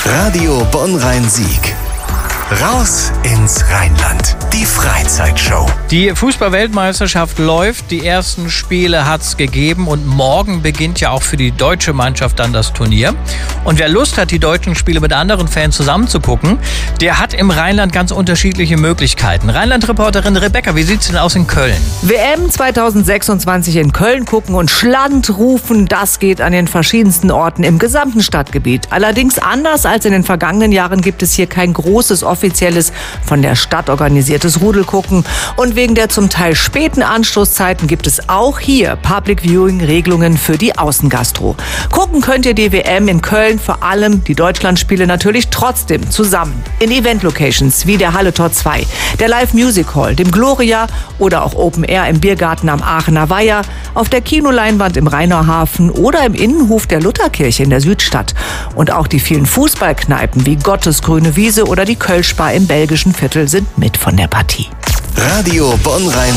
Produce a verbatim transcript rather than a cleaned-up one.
Radio Bonn-Rhein-Sieg. Raus ins Rheinland. Die Freizeitshow. Die Fußball-Weltmeisterschaft läuft. Die ersten Spiele hat's gegeben. Und morgen beginnt ja auch für die deutsche Mannschaft dann das Turnier. Und wer Lust hat, die deutschen Spiele mit anderen Fans zusammenzugucken, der hat im Rheinland ganz unterschiedliche Möglichkeiten. Rheinland-Reporterin Rebecca, wie sieht's denn aus in Köln? W M zweitausendsechsundzwanzig in Köln gucken und Schland rufen, das geht an den verschiedensten Orten im gesamten Stadtgebiet. Allerdings anders als in den vergangenen Jahren gibt es hier kein großes offizielles, von der Stadt organisiertes Rudelgucken. Und wegen der zum Teil späten Anstoßzeiten gibt es auch hier Public Viewing-Regelungen für die Außengastro. Gucken könnt ihr die W M in Köln, vor allem die Deutschlandspiele natürlich trotzdem zusammen. In Event-Locations wie der Halle Tor zwei, der Live Music Hall, dem Gloria oder auch Open Air im Biergarten am Aachener Weiher, auf der Kinoleinwand im Rheinauhafen oder im Innenhof der Lutherkirche in der Südstadt. Und auch die vielen Fußballkneipen wie Gottes grüne Wiese oder die Kölschbar im belgischen Viertel sind mit von der Partie. Radio Bonn-Rhein